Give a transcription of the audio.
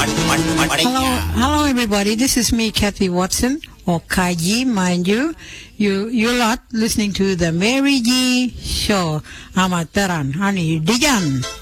Hello, everybody. This is me, Kathy Watson, or Kaji, mind you. You're lot listening to the Mary G Show. Amataran, honey, Dijan.